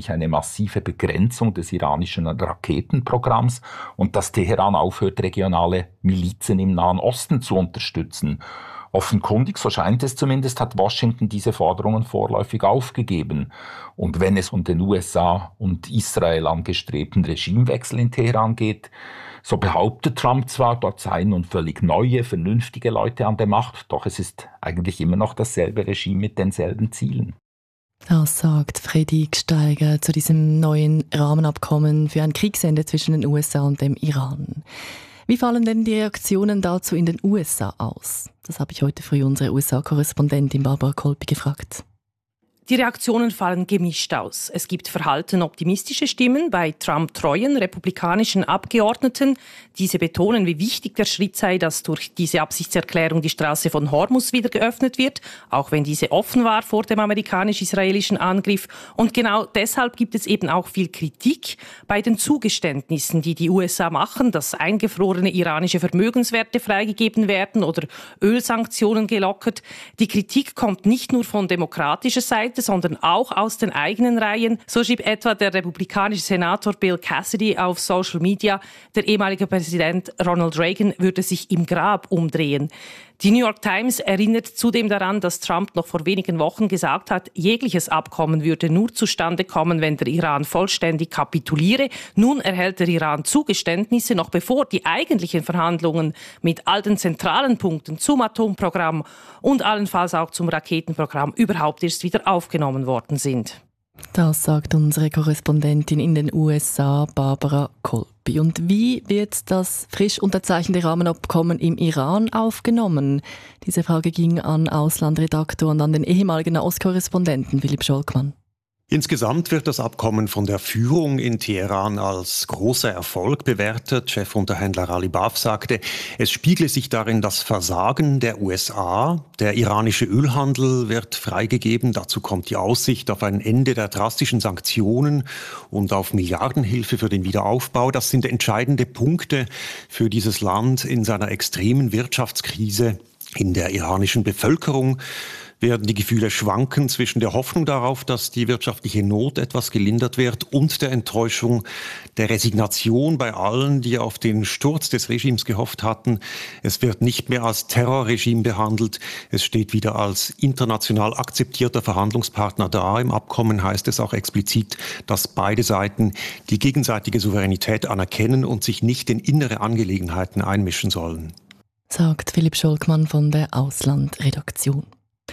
nämlich eine massive Begrenzung des iranischen Raketenprogramms und dass Teheran aufhört, regionale Milizen im Nahen Osten zu unterstützen. Offenkundig, so scheint es zumindest, hat Washington diese Forderungen vorläufig aufgegeben. Und wenn es um den USA und Israel angestrebten Regimewechsel in Teheran geht, so behauptet Trump zwar, dort seien nun völlig neue, vernünftige Leute an der Macht, doch es ist eigentlich immer noch dasselbe Regime mit denselben Zielen. Das sagt Freddy Gsteiger zu diesem neuen Rahmenabkommen für ein Kriegsende zwischen den USA und dem Iran. Wie fallen denn die Reaktionen dazu in den USA aus? Das habe ich heute früh unsere USA-Korrespondentin Barbara Kolpi gefragt. Die Reaktionen fallen gemischt aus. Es gibt verhalten optimistische Stimmen bei Trump-treuen republikanischen Abgeordneten. Diese betonen, wie wichtig der Schritt sei, dass durch diese Absichtserklärung die Straße von Hormuz wieder geöffnet wird, auch wenn diese offen war vor dem amerikanisch-israelischen Angriff. Und genau deshalb gibt es eben auch viel Kritik bei den Zugeständnissen, die die USA machen, dass eingefrorene iranische Vermögenswerte freigegeben werden oder Ölsanktionen gelockert. Die Kritik kommt nicht nur von demokratischer Seite, sondern auch aus den eigenen Reihen. So schrieb etwa der republikanische Senator Bill Cassidy auf Social Media, der ehemalige Präsident Ronald Reagan würde sich im Grab umdrehen. Die New York Times erinnert zudem daran, dass Trump noch vor wenigen Wochen gesagt hat, jegliches Abkommen würde nur zustande kommen, wenn der Iran vollständig kapituliere. Nun erhält der Iran Zugeständnisse, noch bevor die eigentlichen Verhandlungen mit all den zentralen Punkten zum Atomprogramm und allenfalls auch zum Raketenprogramm überhaupt erst wieder aufgenommen worden sind. Das sagt unsere Korrespondentin in den USA, Barbara Kolpi. Und wie wird das frisch unterzeichnete Rahmenabkommen im Iran aufgenommen? Diese Frage ging an Auslandredaktor und an den ehemaligen Nahostkorrespondenten Philipp Scholkmann. Insgesamt wird das Abkommen von der Führung in Teheran als großer Erfolg bewertet. Chefunterhändler Ali Baf sagte, es spiegle sich darin das Versagen der USA. Der iranische Ölhandel wird freigegeben. Dazu kommt die Aussicht auf ein Ende der drastischen Sanktionen und auf Milliardenhilfe für den Wiederaufbau. Das sind entscheidende Punkte für dieses Land in seiner extremen Wirtschaftskrise. In der iranischen Bevölkerung werden die Gefühle schwanken zwischen der Hoffnung darauf, dass die wirtschaftliche Not etwas gelindert wird und der Enttäuschung, der Resignation bei allen, die auf den Sturz des Regimes gehofft hatten. Es wird nicht mehr als Terrorregime behandelt. Es steht wieder als international akzeptierter Verhandlungspartner da. Im Abkommen heißt es auch explizit, dass beide Seiten die gegenseitige Souveränität anerkennen und sich nicht in innere Angelegenheiten einmischen sollen. Sagt Philipp Scholkmann von der Auslandredaktion.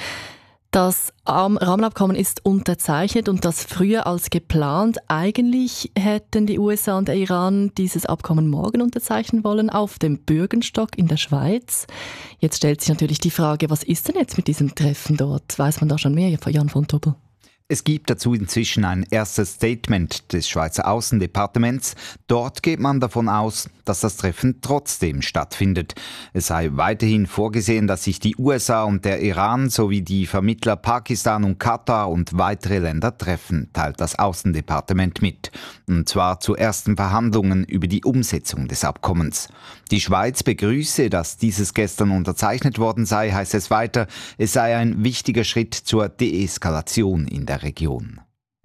Das Rahmenabkommen ist unterzeichnet und das früher als geplant. Eigentlich hätten die USA und der Iran dieses Abkommen morgen unterzeichnen wollen auf dem Bürgenstock in der Schweiz. Jetzt stellt sich natürlich die Frage, was ist denn jetzt mit diesem Treffen dort? Weiß man da schon mehr von Jan von Tobel? Es gibt dazu inzwischen ein erstes Statement des Schweizer Außendepartements. Dort geht man davon aus, dass das Treffen trotzdem stattfindet. Es sei weiterhin vorgesehen, dass sich die USA und der Iran sowie die Vermittler Pakistan und Katar und weitere Länder treffen, teilt das Außendepartement mit. Und zwar zu ersten Verhandlungen über die Umsetzung des Abkommens. Die Schweiz begrüße, dass dieses gestern unterzeichnet worden sei, heißt es weiter. Es sei ein wichtiger Schritt zur Deeskalation in der Region.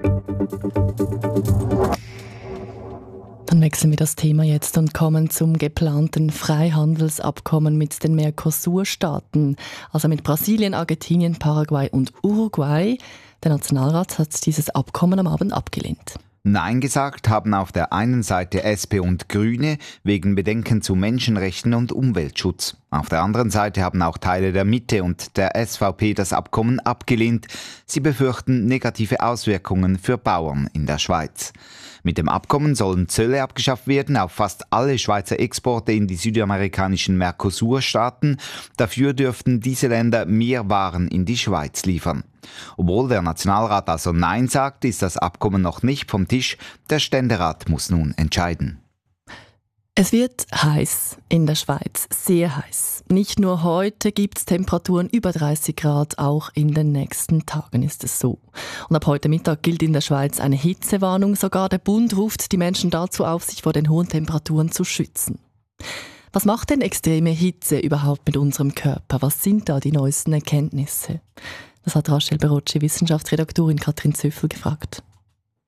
Dann wechseln wir das Thema jetzt und kommen zum geplanten Freihandelsabkommen mit den Mercosur-Staaten, also mit Brasilien, Argentinien, Paraguay und Uruguay. Der Nationalrat hat dieses Abkommen am Abend abgelehnt. Nein gesagt haben auf der einen Seite SP und Grüne wegen Bedenken zu Menschenrechten und Umweltschutz. Auf der anderen Seite haben auch Teile der Mitte und der SVP das Abkommen abgelehnt. Sie befürchten negative Auswirkungen für Bauern in der Schweiz. Mit dem Abkommen sollen Zölle abgeschafft werden auf fast alle Schweizer Exporte in die südamerikanischen Mercosur-Staaten. Dafür dürften diese Länder mehr Waren in die Schweiz liefern. Obwohl der Nationalrat also Nein sagt, ist das Abkommen noch nicht vom Tisch. Der Ständerat muss nun entscheiden. Es wird heiß in der Schweiz, sehr heiß. Nicht nur heute gibt es Temperaturen über 30 Grad, auch in den nächsten Tagen ist es so. Und ab heute Mittag gilt in der Schweiz eine Hitzewarnung. Sogar der Bund ruft die Menschen dazu auf, sich vor den hohen Temperaturen zu schützen. Was macht denn extreme Hitze überhaupt mit unserem Körper? Was sind da die neuesten Erkenntnisse? Das hat Rachel Berocci, Wissenschaftsredaktorin Katrin Zöffel, gefragt.